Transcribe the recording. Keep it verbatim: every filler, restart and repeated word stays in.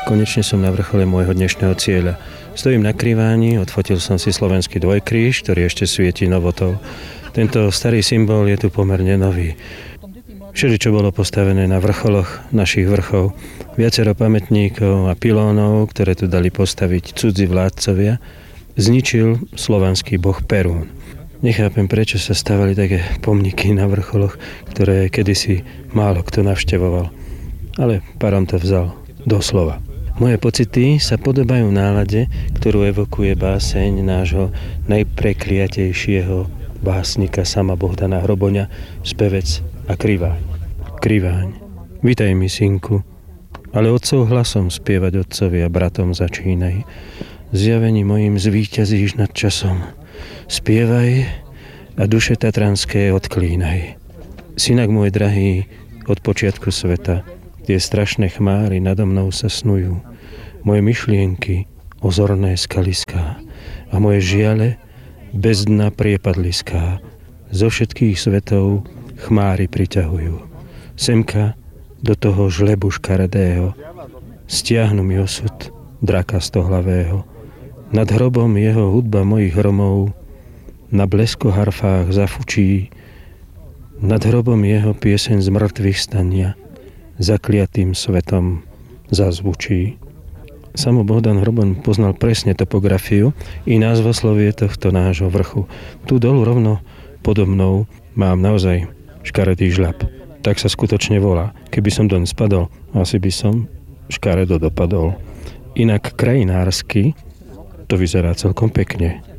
Konečne som na vrchole môjho dnešného cieľa. Stojím na kriváni, odfotil som si slovenský dvojkríž, ktorý ešte svieti novotou. Tento starý symbol je tu pomerne nový. Všeličo bolo postavené na vrcholoch našich vrchov. Viacero pamätníkov a pilónov, ktoré tu dali postaviť cudzí vládcovia, zničil slovanský boh Perún. Nechápem, prečo sa stavali také pomníky na vrcholoch, ktoré kedysi málo kto navštevoval. Ale Paron to vzal doslova. Moje pocity sa podobajú nálade, ktorú evokuje báseň nášho najprekliatejšieho básnika sama Bohdana Hroboňa, Spevec a Kriváň. Kriváň, vitaj mi, synku, ale otcov hlasom spievať otcovi a bratom začínaj. Zjavení mojim zvíťazíš nad časom. Spievaj a duše tatranské odklínaj. Synak môj drahý, od počiatku sveta, tie strašné chmáry nado mnou sa snujú. Moje myšlienky, ozorné skaliská a moje žiale, bez dna priepadliská. Zo všetkých svetov chmáry priťahujú. Semka do toho žlebu škaredého stiahnu mi osud draka stohlavého. Nad hrobom jeho hudba mojich hromov na bleskoharfách zafučí, nad hrobom jeho pieseň z mŕtvych stania zakliatým svetom zazvučí. Samo Bohdan Hroboň poznal presne topografiu i názvoslovie tohto nášho vrchu. Tu dolu rovno podo mnou mám naozaj škaredý žľab. Tak sa skutočne volá. Keby som doň spadol, asi by som škaredo dopadol. Inak krajinársky to vyzerá celkom pekne.